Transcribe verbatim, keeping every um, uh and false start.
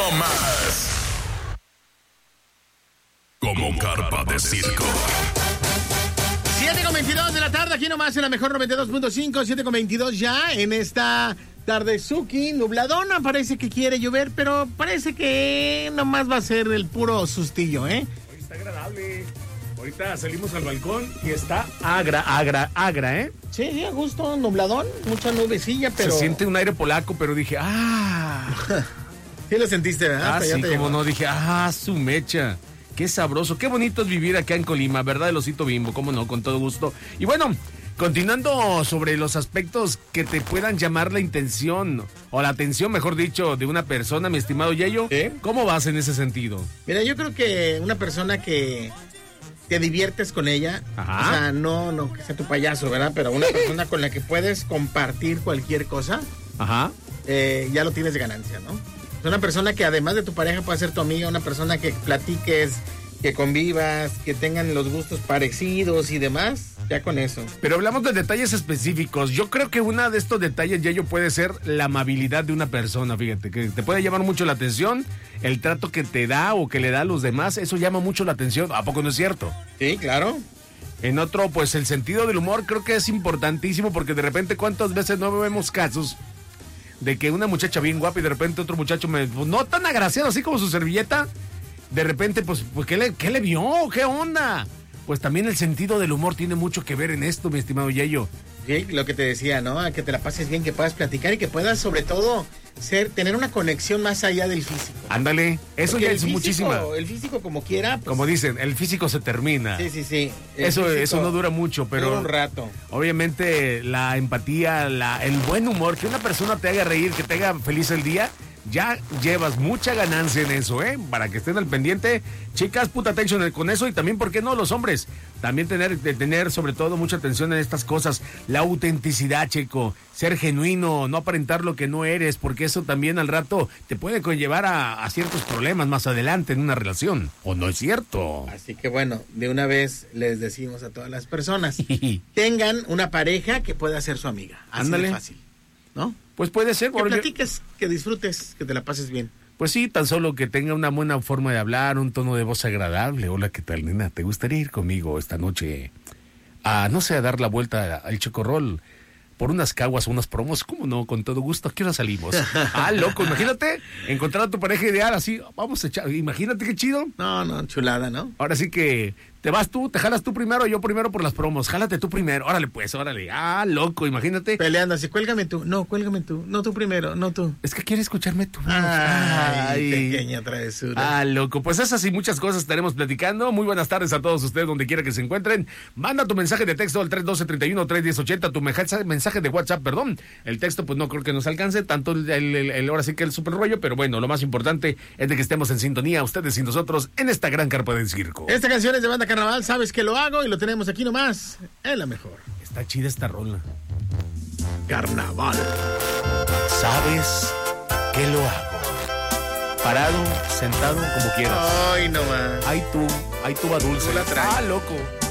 mucho más. Como carpa de circo. siete con veintidós de la tarde, aquí nomás en la mejor noventa y dos punto cinco, siete con veintidós ya en esta tarde Suki, nubladona, parece que quiere llover, pero parece que nomás va a ser el puro sustillo, ¿eh? Hoy está agradable. Ahorita salimos al balcón y está agra, agra, agra, ¿eh? Sí, sí, a gusto, nubladón, mucha nubecilla, pero... Se siente un aire polaco, pero dije, ¡ah! Sí lo sentiste, ¿verdad? Ah, sí, como no, dije, ¡ah, su mecha! Qué sabroso, qué bonito es vivir acá en Colima, ¿verdad? El Osito Bimbo, cómo no, con todo gusto. Y bueno, continuando sobre los aspectos que te puedan llamar la intención, o la atención, mejor dicho, de una persona, mi estimado Yayo, ¿Sí? ¿Cómo vas en ese sentido? Mira, yo creo que una persona que te diviertes con ella, Ajá. o sea, no, no que sea tu payaso, ¿verdad? Pero una persona con la que puedes compartir cualquier cosa, Ajá. eh, ya lo tienes de ganancia, ¿no? Es una persona que además de tu pareja puede ser tu amiga, una persona que platiques, que convivas, que tengan los gustos parecidos y demás, ya con eso. Pero hablamos de detalles específicos. Yo creo que uno de estos detalles, Yayo, puede ser la amabilidad de una persona, fíjate, que te puede llamar mucho la atención, el trato que te da o que le da a los demás, eso llama mucho la atención. ¿A poco no es cierto? Sí, claro. En otro, pues el sentido del humor creo que es importantísimo, porque de repente cuántas veces no vemos casos de que una muchacha bien guapa y de repente otro muchacho me, pues, no tan agraciado así como su servilleta, de repente pues, pues ¿qué le, qué le vio? ¿Qué onda? Pues también el sentido del humor tiene mucho que ver en esto, mi estimado Yayo. Sí, lo que te decía, ¿no? A que te la pases bien, que puedas platicar y que puedas sobre todo ser, tener una conexión más allá del físico. Ándale, eso Porque ya el es físico, muchísima. El físico como quiera, pues, Como dicen, el físico se termina. Sí, sí, sí. El Eso, físico eso no dura mucho, pero dura un rato. obviamente la empatía, la, el buen humor, que una persona te haga reír, que te haga feliz el día, ya llevas mucha ganancia en eso, ¿eh? Para que estén al pendiente. Chicas, puta atención con eso. Y también, ¿por qué no? Los hombres. También tener, de tener sobre todo mucha atención en estas cosas. La autenticidad, chico. Ser genuino, no aparentar lo que no eres, porque eso también al rato te puede conllevar a, a ciertos problemas más adelante en una relación. ¿O no es cierto? Así que bueno, de una vez les decimos a todas las personas, tengan una pareja que pueda ser su amiga. Así Ándale. de fácil, ¿no? Pues puede ser. Que porque- platiques, que disfrutes, que te la pases bien. Pues sí, tan solo que tenga una buena forma de hablar, un tono de voz agradable. Hola, ¿qué tal, nena? ¿Te gustaría ir conmigo esta noche a, no sé, a dar la vuelta al Chocorrol por unas caguas o unas promos? ¿Cómo no? Con todo gusto. ¿A qué hora salimos? Ah, loco, imagínate encontrar a tu pareja ideal así. Vamos a echar, imagínate qué chido. No, no, chulada, ¿no? Ahora sí que te vas tú, te jalas tú primero, yo primero por las promos. Jálate tú primero. Órale, pues, órale. Ah, loco, imagínate. Peleando así, cuélgame tú. No, cuélgame tú. No, tú primero, no tú. Es que quiere escucharme tú. Ay, pequeña travesura. Ah, loco, pues esas y muchas cosas estaremos platicando. Muy buenas tardes a todos ustedes, donde quiera que se encuentren. Manda tu mensaje de texto al tres uno dos, tres uno, tres uno cero, ochenta, tu mensaje, mensaje de WhatsApp, perdón. El texto, pues no creo que nos alcance, tanto el, el, el- el- ahora sí que el super rollo, pero bueno, lo más importante es de que estemos en sintonía, ustedes y nosotros, en esta gran carpa del circo. Esta canción es de Banda Carnaval, sabes que lo hago y lo tenemos aquí nomás. Es la mejor. Está chida esta rola. Carnaval. ¿Sabes qué lo hago? Parado, sentado, como quieras. Ay, no más. Ay tú, ay tú va dulce. Tú la traes. Ah, loco.